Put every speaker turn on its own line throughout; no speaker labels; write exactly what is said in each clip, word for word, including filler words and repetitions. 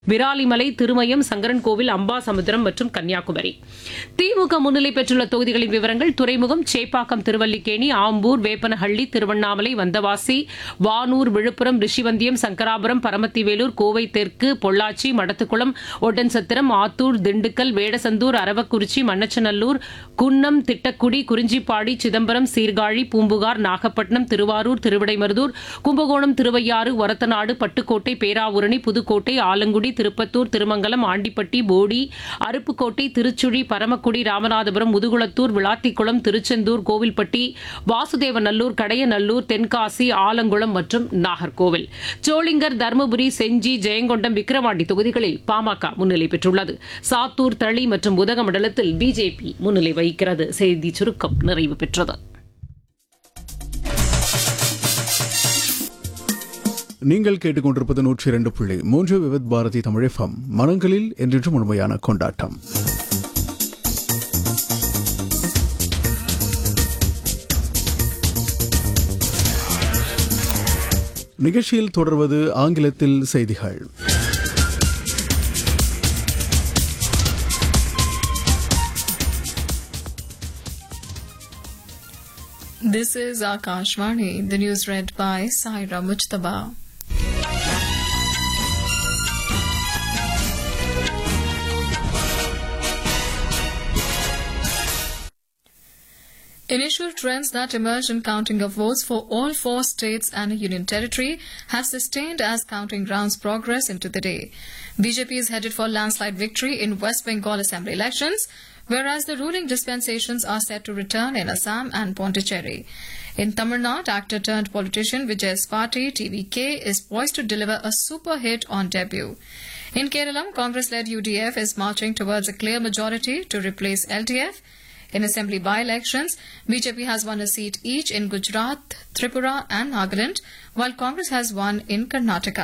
விராலிமலை, திருமயம், சங்கரன்கோவில், அம்பாசமுத்திரம் மற்றும் கன்னியாகுமரி. திமுக முன்னிலை பெற்றுள்ள தொகுதிகளின் விவரங்கள்: துறைமுகம், சேப்பாக்கம், திருவல்லிக்கேணி, ஆம்பூர், வேப்பனஹள்ளி, திருவண்ணாமலை, வந்தவாசி, வானூர், விழுப்புரம், ரிஷிவந்தியம், சங்கராபுரம், பரமத்திவேலூர், கோவை தெற்கு, பொள்ளாச்சி, மடத்துக்குளம், ஒட்டன்சத்திரம், ஆத்தூர், திண்டுக்கல், வேடசந்தூர், அரவக்குறிச்சி, மண்ணச்சநல்லூர், குன்னம், திட்டக்குடி, குறிஞ்சிப்பாடி, சிதம்பரம், சீர்காழி, பூம்புகார், நாகப்பட்டினம், திருவாரூர், திருவிடைமருதூர், கும்பகோணம், திருவையாறு, ஒரத்தநாடு, பட்டுக்கோட்டை, பேராவூரணி, புதுக்கோட்டை, ஆலங்குடி, திருப்பத்தூர், திருமங்கலம், ஆண்டிப்பட்டி, போடி, அருப்புக்கோட்டை, திருச்சுழி, பரமக்குடி, ராமநாதபுரம், முதுகுளத்தூர், விளாத்திக்குளம், திருச்செந்தூர், கோவில்பட்டி, வாசுதேவநல்லூர், கடையநல்லூர், தென்காசி, ஆலங்குளம் மற்றும் நாகர்கோவில். சோளிங்கர், தருமபுரி, செஞ்சி, ஜெயங்கொண்டம், விக்கிரவாண்டி தொகுதிகளில் பாமக முன்னிலை பெற்றுள்ளது. சாத்தூர், தளி மற்றும் உதகமண்டலத்தில் பிஜேபி முன்னிலை வகிக்கிறது. செய்தி சுருக்கம் நிறைவு பெற்றது.
நீங்கள் கேட்டுக்கொண்டிருப்பது நூற்றி இரண்டு புள்ளி மூன்று விவித் பாரதி தமிழ் எஃப்எம். மனங்களில் என்றென்றும் உண்மையான கொண்டாட்டம். நிகழ்ச்சியில் தொடர்வது ஆங்கிலத்தில் செய்திகள்.
This is Akashvani. The news read by Saira Mujtaba. Initial trends that emerged in counting of votes for all four states and a union territory have sustained as counting rounds progress into the day. B J P is headed for landslide victory in West Bengal Assembly elections, whereas the ruling dispensations are set to return in Assam and Pondicherry. In Tamil Nadu, actor-turned-politician Vijay's party, T V K, is poised to deliver a super hit on debut. In Kerala, Congress-led U D F is marching towards a clear majority to replace L D F. In Assembly by-elections, B J P has won a seat each in Gujarat, Tripura and Nagaland, while Congress has won in Karnataka.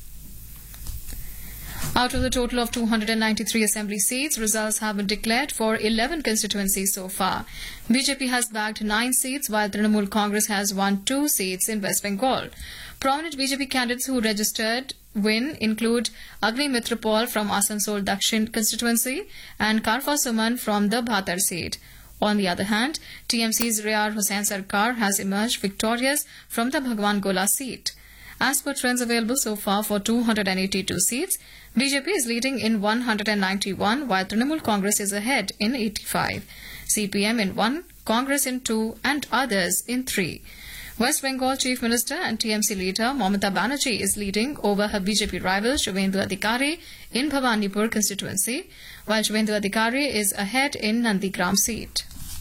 Out of the total of two hundred ninety-three assembly seats, results have been declared for eleven constituencies so far. B J P has bagged nine seats, while Trinamool Congress has won two seats in West Bengal. Prominent B J P candidates who registered win include Agni Mitrapal from Asansol Dakshin constituency and Karfa Suman from the Bhatar seat. On the other hand, T M C's Riyar Hussain Sarkar has emerged victorious from the Bhagwan Gola seat. As per trends available so far for two hundred eighty-two seats, B J P is leading in one hundred ninety-one, while Trinamool Congress is ahead in eighty-five. C P M in one, Congress in two, and others in three. West Bengal Chief Minister and T M C leader Mamata Banerjee is leading over her B J P rival Shubhendu Adhikari in Bhawanipur constituency, while Shubhendu Adhikari is ahead in Nandigram seat.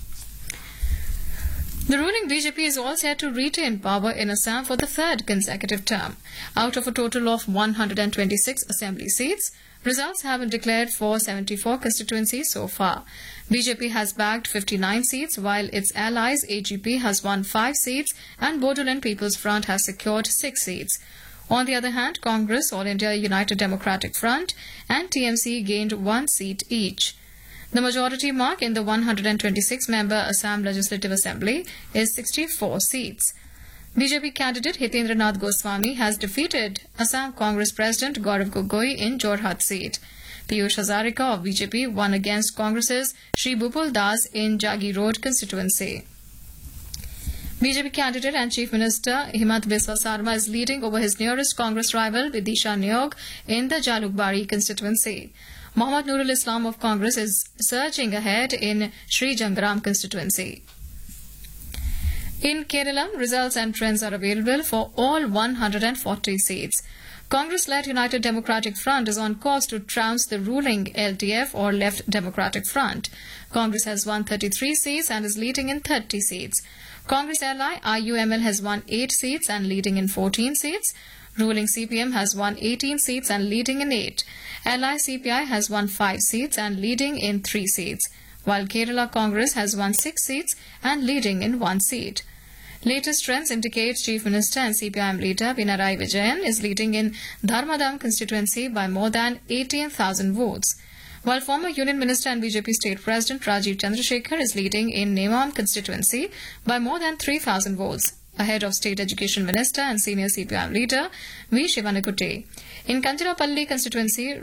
The ruling B J P is all set to retain power in Assam for the third consecutive term. Out of a total of one hundred twenty-six assembly seats, results have been declared for seventy-four constituencies so far. B J P has bagged fifty-nine seats, while its allies A G P has won five seats and Bodoland People's Front has secured six seats. On the other hand, Congress, All India United Democratic Front and T M C gained one seat each. The majority mark in the one hundred twenty-six member Assam Legislative Assembly is sixty-four seats. B J P candidate Hitendra Nath Goswami has defeated Assam Congress President Gaurav Gogoi in Jorhat seat. Piyush Hazarika of B J P won against Congress's Shri Bupul Das in Jagi Road constituency. B J P candidate and Chief Minister Himant Biswa Sarma is leading over his nearest Congress rival Vidisha Niyog in the Jalukbari constituency. Mohammad Nurul Islam of Congress is surging ahead in Sri Jangaram constituency. In Kerala, results and trends are available for all one hundred forty seats. Congress-led United Democratic Front is on course to trounce the ruling L D F or Left Democratic Front. Congress has won thirty-three seats and is leading in thirty seats. Congress ally I U M L has won eight seats and leading in fourteen seats. Ruling C P M has won eighteen seats and leading in eight. L I C P I has won five seats and leading in three seats, while Kerala Congress has won six seats and leading in one seat. Latest trends indicate Chief Minister and C P I M leader Pinarayi Vijayan is leading in Dharmadam constituency by more than eighteen thousand votes, while former Union Minister and B J P State President Rajiv Chandrasekhar is leading in Nemam constituency by more than three thousand votes. ahead of State Education Minister and senior C P I M leader V. Shivanakute. In Kanjarapalli constituency,